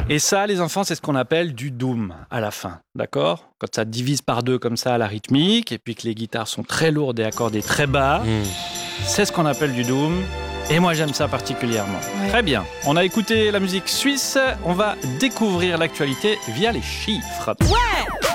Et ça, les enfants, c'est ce qu'on appelle du doom à la fin, d'accord ? Quand ça divise par deux comme ça la rythmique, et puis que les guitares sont très lourdes et accordées très bas, c'est ce qu'on appelle du doom. Et moi, j'aime ça particulièrement. Ouais. Très bien. On a écouté la musique suisse, on va découvrir l'actualité via les chiffres. Ouais.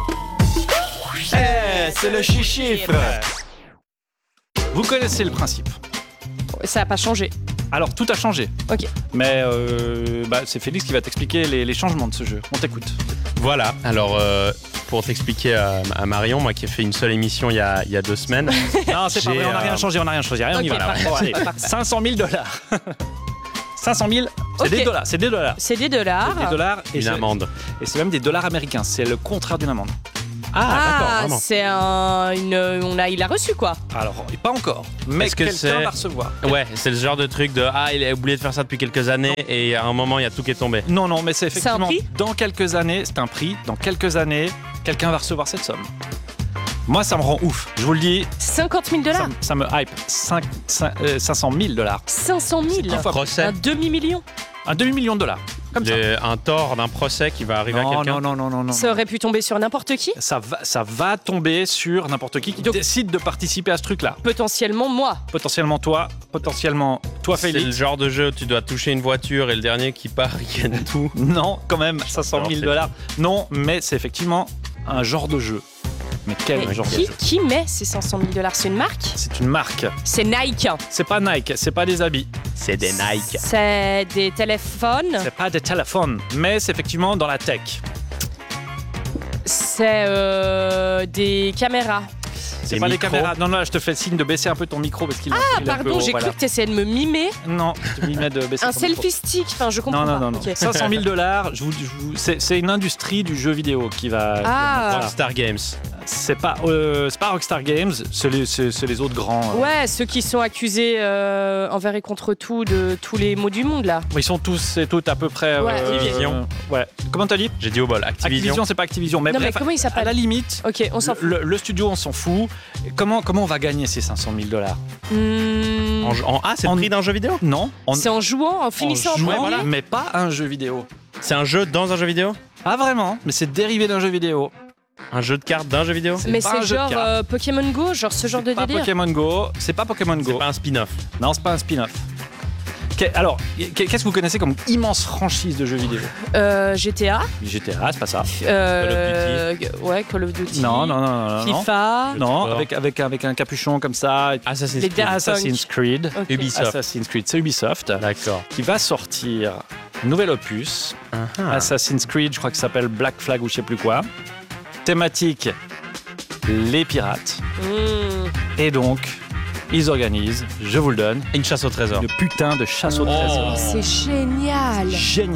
C'est le chiffre. Vous connaissez le principe. Ça n'a pas changé. Alors, tout a changé. Ok. Mais c'est Félix qui va t'expliquer les changements de ce jeu. On t'écoute. Voilà. Alors, pour t'expliquer à Marion, moi qui ai fait une seule émission il y a 2 semaines. Non, c'est pas vrai, on n'a rien changé. Allez, on y va. Bon, allez. $500 000. 500 000, c'est des dollars. C'est des dollars. C'est des dollars. Et une amende. Et c'est même des dollars américains. C'est le contraire d'une amende. Ah, d'accord, c'est il a reçu quoi. Alors, pas encore, mais quelqu'un va recevoir. Ouais, c'est le genre de truc de il a oublié de faire ça depuis quelques années et à un moment il y a tout qui est tombé. Non, mais c'est effectivement un prix dans quelques années, c'est un prix. Dans quelques années, quelqu'un va recevoir cette somme. Moi, ça me rend ouf. Je vous le dis. $50 000. Ça me hype. $500 000. 500 000. Un procès. Un demi-million. Un demi-million de dollars. Comme ça. Un tort d'un procès qui va arriver à quelqu'un. Non. Ça aurait pu tomber sur n'importe qui. Ça va tomber sur n'importe qui décide de participer à ce truc-là. Potentiellement moi. Potentiellement toi, Félix. C'est le genre de jeu où tu dois toucher une voiture et le dernier qui part, il gagne tout. Non, quand même, $500 000. Non, mais c'est effectivement un genre de jeu. Mais quel genre de jeu ? Qui met ces $500 000 ? C'est une marque ? C'est une marque. C'est Nike. C'est pas Nike, c'est pas des habits. C'est des Nike. C'est des téléphones. C'est pas des téléphones, mais c'est effectivement dans la tech. C'est des caméras. C'est pas des caméras. Non, je te fais le signe de baisser un peu ton micro parce qu'il pardon, j'ai cru que tu essayais de me mimer. Non, je te mimais de baisser un ton selfie micro. stick, enfin je comprends pas. Non. Okay. $500 000, c'est une industrie du jeu vidéo qui va... Rockstar Games. C'est pas Rockstar Games, c'est les autres grands. Ouais, ceux qui sont accusés envers et contre tout de tous les maux du monde là. Ils sont tous et toutes à peu près. Ouais. Activision. Ouais. Comment t'as dit ? J'ai dit au bol. Activision, c'est pas Activision. Mais non, bref, mais comment il s'appelle ? À la limite. Ok, on s'en fout. Le studio, on s'en fout. Comment on va gagner ces $500 000 ? C'est le prix d'un jeu vidéo ? Non. C'est en jouant, en finissant en premier. Mais pas un jeu vidéo. C'est un jeu dans un jeu vidéo ? Pas vraiment, mais c'est dérivé d'un jeu vidéo. Un jeu de cartes d'un jeu vidéo ? Mais c'est genre Pokémon Go, genre ce genre de délire. C'est pas Pokémon Go. C'est pas un spin-off. Non, c'est pas un spin-off. Alors, qu'est-ce que vous connaissez comme immense franchise de jeux vidéo ? GTA, c'est pas ça. Call of Duty. Non. FIFA. Non, avec un capuchon comme ça. Assassin's Creed. Okay. Assassin's Creed, c'est Ubisoft. D'accord. Qui va sortir un nouvel opus. Assassin's Creed, je crois que ça s'appelle Black Flag ou je sais plus quoi. Thématique, les pirates. Et donc... ils organisent, je vous le donne, une chasse au trésor. Une putain de chasse au trésor. C'est génial.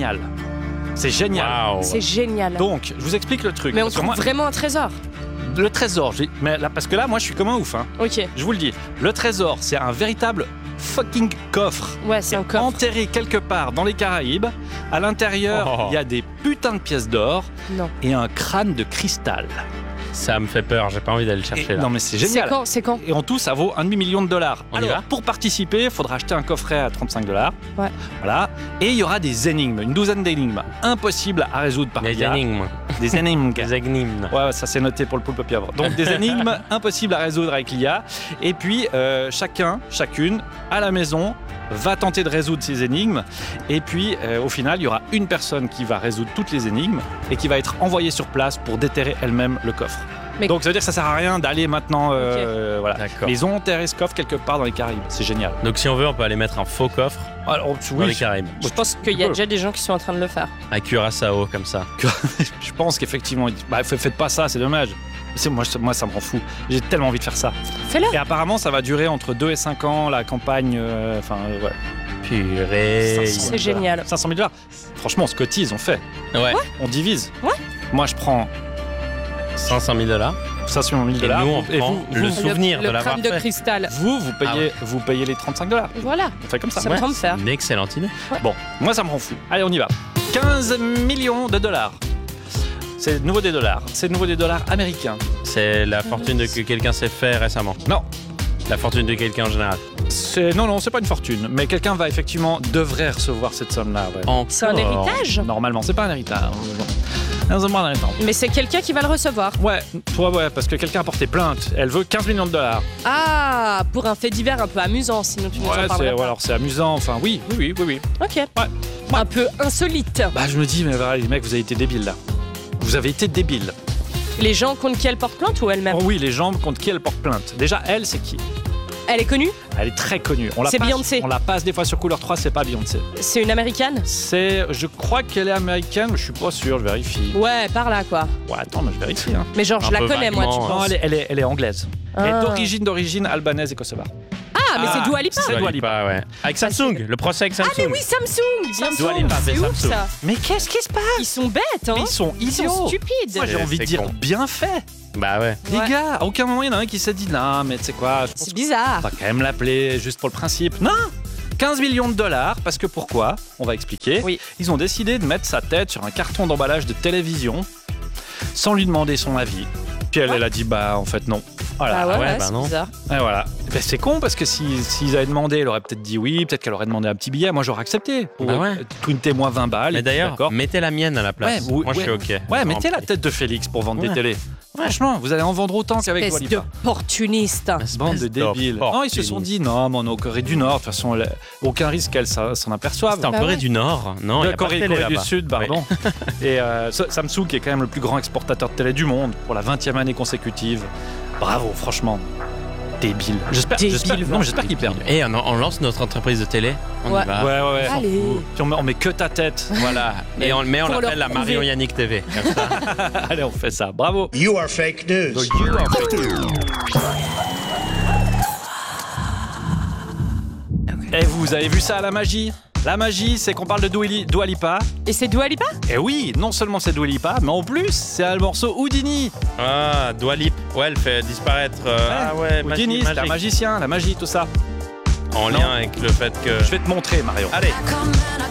C'est génial. Wow. C'est génial. Donc, je vous explique le truc. Mais on trouve vraiment un trésor. Le trésor, parce que là, moi, je suis comme un ouf. Hein. Ok. Je vous le dis. Le trésor, c'est un véritable fucking coffre. Ouais, c'est un coffre. Enterré quelque part dans les Caraïbes. À l'intérieur, il y a des putains de pièces d'or. Non. Et un crâne de cristal. Ça me fait peur, j'ai pas envie d'aller le chercher là. Non mais c'est génial. C'est quand Et en tout, ça vaut $1 demi-million. On y va ? Pour participer, il faudra acheter un coffret à $35. Ouais. Voilà. Et il y aura des énigmes, une douzaine d'énigmes, impossibles à résoudre par Des énigmes. Des énigmes. Des énigmes. Ouais, ça c'est noté pour le poulpe pieuvre. Donc des énigmes impossibles à résoudre avec l'IA. Et puis chacune, à la maison, va tenter de résoudre ces énigmes. Et puis au final, il y aura une personne qui va résoudre toutes les énigmes et qui va être envoyée sur place pour déterrer elle-même le coffre. Donc ça veut dire que ça sert à rien d'aller maintenant voilà. D'accord. Mais ils ont enterré ce coffre quelque part dans les Caraïbes. C'est génial. Donc si on veut, on peut aller mettre un faux coffre dans les Caraïbes. Je pense qu'il y a déjà des gens qui sont en train de le faire. À Curaçao comme ça. Je pense qu'effectivement, faites pas ça, c'est dommage. Moi, ça me rend fou. J'ai tellement envie de faire ça. Fais-le. Et apparemment, ça va durer entre 2 et 5 ans, la campagne. Ouais. Purée. C'est génial. $500 000. Franchement, on se cotise, on fait. Ouais. On divise. Ouais. Moi, je prends $500 000. $500 000. Et nous, on prend le souvenir de l'avoir le fait. crâne de cristal. Vous payez les $35. Voilà. On fait comme ça. Ça me semble faire. Une excellente idée. Ouais. Bon, moi, ça me rend fou. Allez, on y va. $15 millions. C'est de nouveau des dollars. C'est de nouveau des dollars américains. C'est la fortune que quelqu'un s'est fait récemment. Non. La fortune de quelqu'un en général. Non, c'est pas une fortune, mais quelqu'un devrait recevoir cette somme-là. Ouais. C'est un héritage? Normalement, c'est pas un héritage. Non, c'est pas un héritage. Mais c'est quelqu'un qui va le recevoir. Ouais, parce que quelqu'un a porté plainte. Elle veut 15 millions de dollars. Ah, pour un fait divers un peu amusant, sinon tu nous en parlerais pas. Alors c'est amusant. Enfin, oui. Ok. Un peu insolite. Bah, je me dis, mais voilà, les mecs, vous avez été débiles là. Vous avez été débiles. Les gens contre qui elle porte plainte ou elle-même? Oh oui, les gens contre qui elle porte plainte. Déjà, elle, c'est qui? Elle est connue? Elle est très connue. C'est Beyoncé. On la passe des fois sur Couleur 3, c'est pas Beyoncé. C'est une américaine? Je crois qu'elle est américaine, mais je suis pas sûr, je vérifie. Ouais, par là quoi. Ouais, attends, mais je vérifie. Hein. Mais genre, je la connais moi, tu vaguement, penses? Non, elle est anglaise. Elle est d'origine albanaise et kosovare. Ah, mais c'est Dua Lipa. C'est Dua Lipa, ouais. Avec Samsung, le procès avec Samsung. Ah, mais oui, Samsung. Bien Dua sûr. Lipa, C'est ouf Samsung. ça. Mais qu'est-ce qui se passe? Ils sont bêtes, hein. Mais ils sont idiots. stupides. Moi, j'ai envie de C'est dire con. bien fait. Bah ouais. Les Ouais. gars, à aucun moment il y en a un qui s'est dit non, mais tu sais quoi, je pense C'est bizarre. qu'on va quand même l'appeler juste pour le principe. Non, 15 millions de dollars, parce que pourquoi? On va expliquer. Oui. Ils ont décidé de mettre sa tête sur un carton d'emballage de télévision sans lui demander son avis. Puis elle a dit bah en fait non. Voilà. Ah ouais, ouais, bah c'est non. bizarre. Et voilà. Ben, c'est con parce que s'ils avaient demandé, elle aurait peut-être dit oui, peut-être qu'elle aurait demandé un petit billet. Moi j'aurais accepté. Bah ouais. Twintez-moi 20 balles. Mais et puis, d'ailleurs, d'accord. mettez la mienne à la place. Ouais, Moi, je suis OK. Ouais, mettez la tête de Félix pour vendre des Ouais. télés. Franchement, vous allez en vendre autant qu'avec Dua Espèce Lipa. d'opportuniste. Bande de débiles. Non, ils se sont dit non, mais on est au Corée du Nord. De toute façon, aucun risque qu'elle s'en aperçoive. C'était en Bah Corée ouais. du Nord. Non, il y La a pas de Corée, télé Corée du là-bas. Sud, pardon. Et Samsung, qui est quand même le plus grand exportateur de télé du monde pour la 20e année consécutive. Bravo, franchement. Débile. J'espère qu'ils perdent. Et on lance notre entreprise de télé. On Ouais. y va. Ouais. Allez. Puis on met que ta tête. Voilà. Et on Pour leur l'appelle la prouver. Marion Yannick TV. Comme ça. Allez, on fait ça. Bravo. You are fake news. Et vous avez vu ça, la magie? La magie, c'est qu'on parle de Dua Lipa. Et c'est Dua Lipa? Et oui, non seulement c'est Dua Lipa, mais en plus, c'est un morceau Houdini. Ah, Dua Lipa. Ouais, elle fait disparaître. Ah ouais, Houdini, c'est un magique. magicien, la magie, tout ça. En Non. lien avec le fait que. Je vais te montrer, Mario. Allez. I come and I